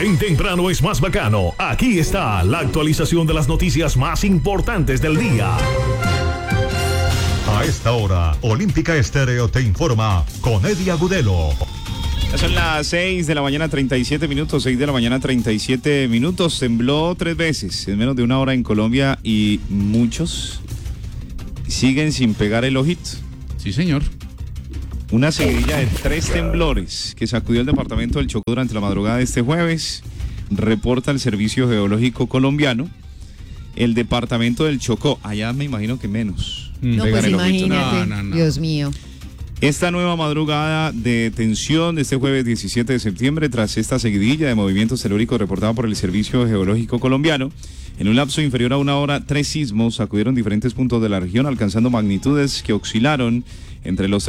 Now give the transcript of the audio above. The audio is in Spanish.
En Temprano es más bacano. Aquí está la actualización de las noticias más importantes del día. A esta hora, Olímpica Estéreo te informa con Eddie Agudelo. Son las 6 de la mañana 37 minutos, 6 de la mañana 37 minutos. Tembló 3 veces en menos de una hora en Colombia y muchos siguen sin pegar el ojito. Sí, señor. Una seguidilla de 3 temblores que sacudió el departamento del Chocó durante la madrugada de este jueves, reporta el Servicio Geológico Colombiano. El departamento del Chocó, allá me imagino que menos. No, pues imagínate, No. Dios mío. Esta nueva madrugada de tensión de este jueves 17 de septiembre, tras esta seguidilla de movimientos telúricos reportada por el Servicio Geológico Colombiano, en un lapso inferior a una hora, 3 sismos sacudieron diferentes puntos de la región, alcanzando magnitudes que oscilaron entre los